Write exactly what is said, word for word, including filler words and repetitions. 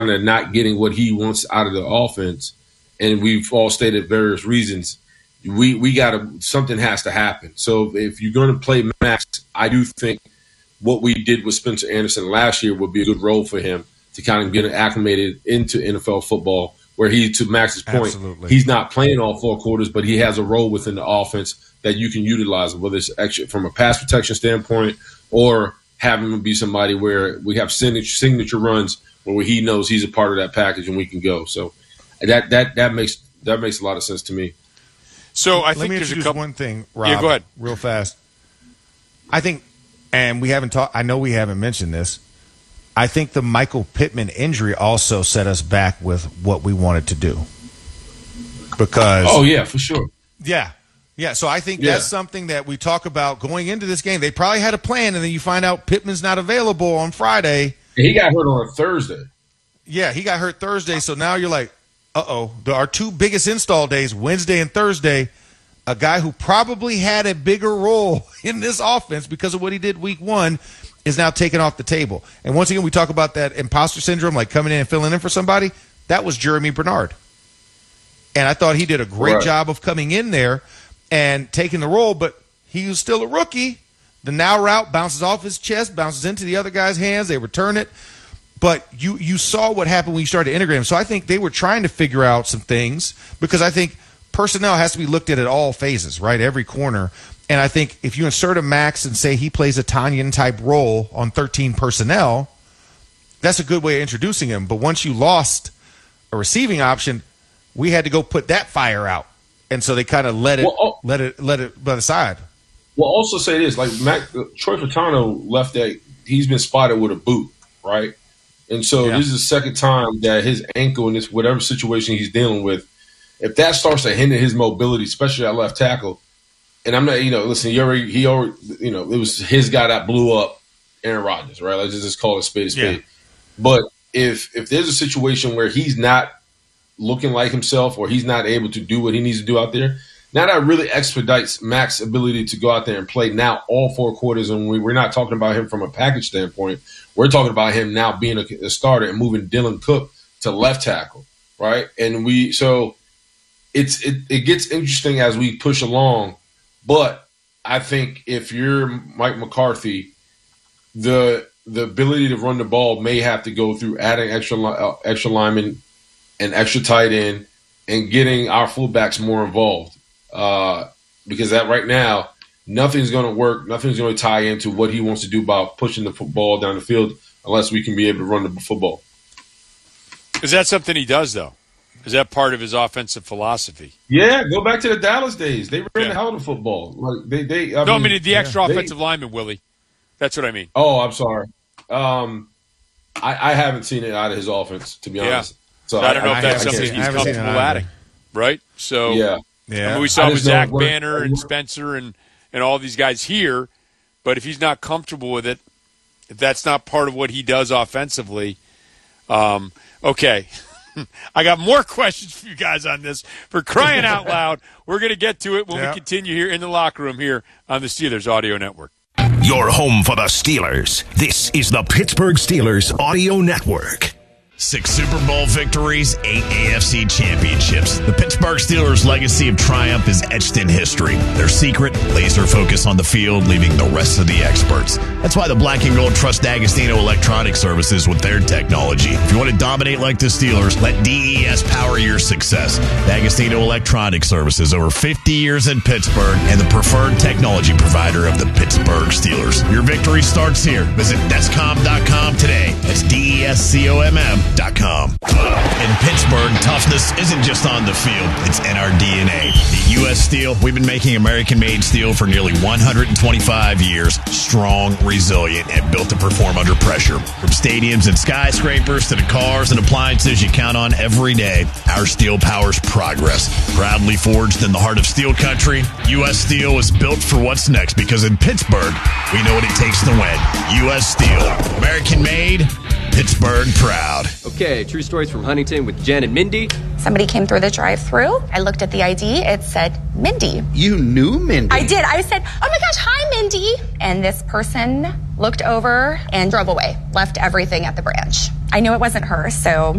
of not getting what he wants out of the offense, and we've all stated various reasons, we we got to something has to happen. So if you're going to play Max, I do think what we did with Spencer Anderson last year would be a good role for him to kind of get acclimated into N F L football, where he, to Max's point, Absolutely. he's not playing all four quarters, but he has a role within the offense that you can utilize, whether it's extra from a pass protection standpoint or having him be somebody where we have signature, signature runs where he knows he's a part of that package and we can go. So that that that makes that makes a lot of sense to me. So I Let think me there's a introduce couple. one thing, Rob. Yeah, go ahead. Real fast. I think, and we haven't talked. I know we haven't mentioned this. I think the Michael Pittman injury also set us back with what we wanted to do. Because oh yeah, for sure. Yeah. Yeah, so I think Yeah. that's something that we talk about going into this game. They probably had a plan, and then you find out Pittman's not available on Friday. He got hurt on a Thursday. Yeah, he got hurt Thursday, so now you're like, uh-oh. Our two biggest install days, Wednesday and Thursday, a guy who probably had a bigger role in this offense because of what he did week one is now taken off the table. And once again, we talk about that imposter syndrome, like coming in and filling in for somebody. That was Jeremy Bernard. And I thought he did a great Right. job of coming in there and taking the role, but he was still a rookie. The now route bounces off his chest, bounces into the other guy's hands. They return it. But you you saw what happened when you started to integrate him. So I think they were trying to figure out some things because I think personnel has to be looked at at all phases, right? Every corner. And I think if you insert a Max and say he plays a Tanyan-type role on thirteen personnel, that's a good way of introducing him. But once you lost a receiving option, we had to go put that fire out. And so they kind of let it, Well, oh, let it, let it by the side. Well, also say this: like Mac, uh, Troy Fatano left that he's been spotted with a boot, right? And so Yeah. this is the second time that his ankle in this whatever situation he's dealing with, if that starts to hinder his mobility, especially at left tackle, and I'm not, you know, listen, he already, he already, you know, it was his guy that blew up Aaron Rodgers, right? Let's just call it spade a spade. Yeah. But if if there's a situation where he's not looking like himself or he's not able to do what he needs to do out there, now that really expedites Mac's ability to go out there and play now all four quarters. And we, we're not talking about him from a package standpoint. We're talking about him now being a, a starter and moving Dylan Cook to left tackle, right? And we so it's it, it gets interesting as we push along. But I think if you're Mike McCarthy, the the ability to run the ball may have to go through adding extra uh, extra linemen and extra tight end and getting our fullbacks more involved. Uh, because that right now, nothing's going to work. Nothing's going to tie into what he wants to do about pushing the football down the field unless we can be able to run the football. Is that something he does, though? Is that part of his offensive philosophy? Yeah, go back to the Dallas days. They ran Yeah. the hell out of football. Like they, they. I No, mean, I mean the extra they- offensive lineman, Willie. That's what I mean. Oh, I'm sorry. Um, I, I haven't seen it out of his offense, to be Yeah. honest. So I don't know I if that's haven't something seen- I he's haven't seen it comfortable either. adding, right? So Yeah. Yeah. I mean, we I saw with just know Zach what- Banner and Spencer and, and all these guys here, but if he's not comfortable with it, if that's not part of what he does offensively, um, okay. I got more questions for you guys on this. For crying out loud, we're going to get to it when Yeah. we continue here in the locker room here on the Steelers Audio Network. Your home for the Steelers. This is the Pittsburgh Steelers Audio Network. Six Super Bowl victories, eight A F C championships. The Pittsburgh Steelers' legacy of triumph is etched in history. Their secret, laser focus on the field, leaving the rest of the experts. That's why the Black and Gold trust D'Agostino Electronic Services with their technology. If you want to dominate like the Steelers, let D E S power your success. D'Agostino Electronic Services, over fifty years in Pittsburgh, and the preferred technology provider of the Pittsburgh Steelers. Your victory starts here. Visit Descom dot com today. That's D E S C O M M. Com. In Pittsburgh, toughness isn't just on the field, it's in our D N A. At U S Steel, we've been making American-made steel for nearly one hundred twenty-five years, strong, resilient, and built to perform under pressure. From stadiums and skyscrapers to the cars and appliances you count on every day, our steel powers progress. Proudly forged in the heart of steel country, U S Steel is built for what's next because in Pittsburgh, we know what it takes to win. U S Steel, American-made, Pittsburgh proud. Okay, true stories from Huntington with Jen and Mindy. Somebody came through the drive-thru. I looked at the I D. It said Mindy. You knew Mindy? I did. I said, oh my gosh, hi, Mindy. And this person looked over and drove away, left everything at the branch. I know it wasn't her, so